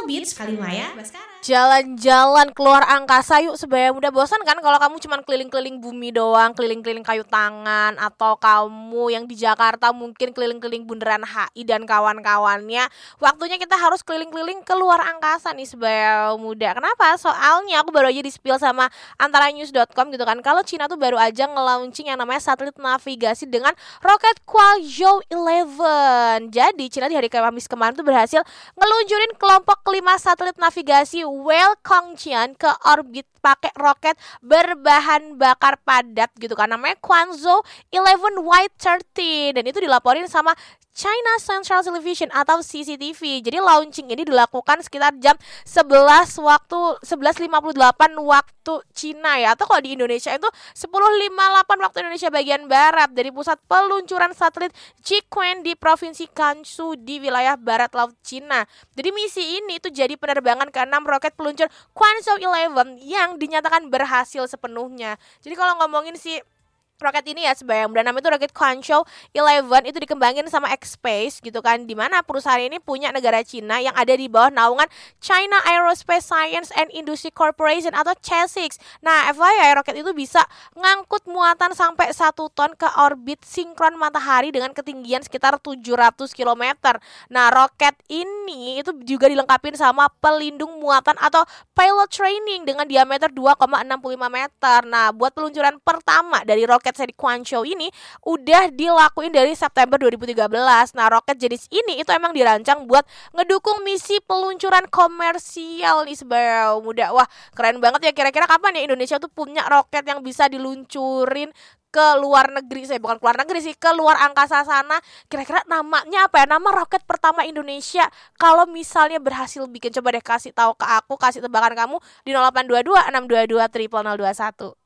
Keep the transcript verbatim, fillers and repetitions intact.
Channel Beats kali Maya Baskara. Jalan-jalan keluar angkasa yuk sebaya muda. Bosan kan kalau kamu cuma keliling-keliling bumi doang, keliling-keliling kayu tangan, atau kamu yang di Jakarta mungkin keliling-keliling Bundaran H I dan kawan-kawannya. Waktunya kita harus keliling-keliling keluar angkasa nih sebaya muda. Kenapa? Soalnya aku baru aja di-spill sama antaranews dot com gitu kan. Kalau Cina tuh baru aja nge-launching yang namanya satelit navigasi dengan roket Kuaozhou eleven. Jadi Cina di hari Kamis kemarin tuh berhasil ngeluncurin kelompok kelima satelit navigasi Whale Kongqian ke orbit pakai roket berbahan bakar padat gitu kan, namanya Kuaozhou eleven Y thirteen, dan itu dilaporin sama China Central Television atau C C T V. Jadi launching ini dilakukan sekitar jam sebelas waktu sebelas lima puluh delapan waktu Cina ya, atau kalau di Indonesia itu sepuluh lima puluh delapan waktu Indonesia bagian barat, dari pusat peluncuran satelit Jiuquan di provinsi Gansu di wilayah barat laut Cina. Jadi misi ini itu jadi penerbangan keenam roket peluncur Kuaozhou eleven yang dinyatakan berhasil sepenuhnya. Jadi kalau ngomongin si roket ini ya sebayang muda, namanya itu roket Kuaozhou eleven, itu dikembangin sama X-Space gitu kan, dimana perusahaan ini punya negara Cina yang ada di bawah naungan China Aerospace Science and Industry Corporation atau C S I C. Nah F Y I, roket itu bisa ngangkut muatan sampai satu ton ke orbit sinkron matahari dengan ketinggian sekitar tujuh ratus kilometer. Nah roket ini itu juga dilengkapi sama pelindung muatan atau payload training dengan diameter dua koma enam lima meter. Nah buat peluncuran pertama dari roket seri Kuaozhou ini udah dilakuin dari September dua ribu tiga belas. Nah roket jenis ini itu emang dirancang buat ngedukung misi peluncuran komersial nih sebaya muda. Wah keren banget ya. Kira-kira kapan ya Indonesia tuh punya roket yang bisa diluncurin ke luar negeri? Saya bukan ke luar negeri sih, ke luar angkasa sana. Kira-kira namanya apa ya, nama roket pertama Indonesia kalau misalnya berhasil bikin? Coba deh kasih tahu ke aku, kasih tebakan kamu di nol delapan dua dua enam dua dua nol nol nol dua satu.